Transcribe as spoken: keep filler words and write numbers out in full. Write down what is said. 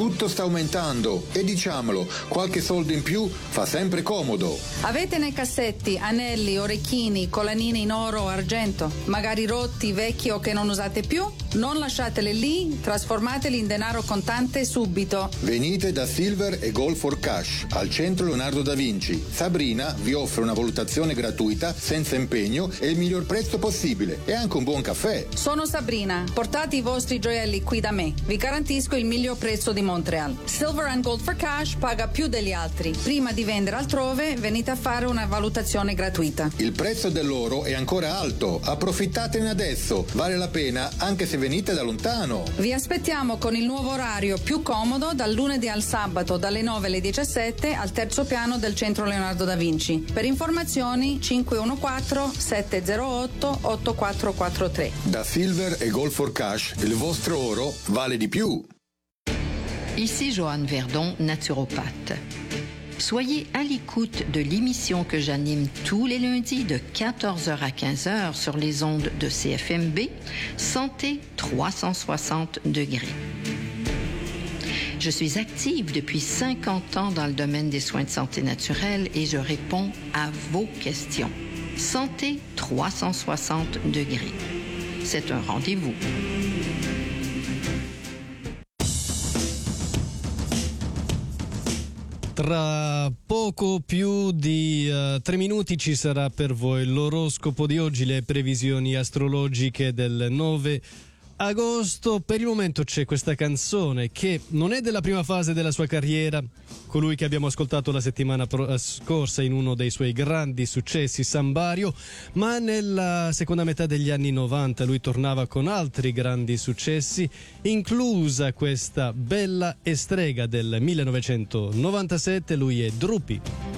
Tutto sta aumentando e diciamolo, qualche soldo in più fa sempre comodo. Avete nei cassetti anelli, orecchini, collanine in oro o argento, magari rotti, vecchi o che non usate più? Non lasciateli lì, trasformateli in denaro contante subito. Venite da Silver e Gold for Cash al centro Leonardo da Vinci. Sabrina vi offre una valutazione gratuita, senza impegno e il miglior prezzo possibile e anche un buon caffè. Sono Sabrina, portate i vostri gioielli qui da me. Vi garantisco il miglior prezzo di Montreal. Silver and Gold for Cash paga più degli altri. Prima di vendere altrove, venite a fare una valutazione gratuita. Il prezzo dell'oro è ancora alto, approfittatene adesso, vale la pena anche se venite da lontano. Vi aspettiamo con il nuovo orario più comodo dal lunedì al sabato dalle nove alle diciassette al terzo piano del centro Leonardo da Vinci. Per informazioni cinque uno quattro sette zero otto otto quattro quattro tre. Da Silver e Gold for Cash, il vostro oro vale di più. Ici Joanne Verdon, naturopathe. Soyez à l'écoute de l'émission que j'anime tous les lundis de quatorze heures à quinze heures sur les ondes de C F M B, Santé trois cent soixante degrés. Je suis active depuis cinquante ans dans le domaine des soins de santé naturelle et je réponds à vos questions. Santé trois cent soixante degrés. C'est un rendez-vous. Tra poco più di uh, tre minuti ci sarà per voi l'oroscopo di oggi, le previsioni astrologiche del nove agosto. Per il momento c'è questa canzone che non è della prima fase della sua carriera, colui che abbiamo ascoltato la settimana pro- scorsa in uno dei suoi grandi successi, Sambario, ma nella seconda metà degli anni novanta lui tornava con altri grandi successi, inclusa questa Bella e strega del millenovecentonovantasette. Lui è Drupi.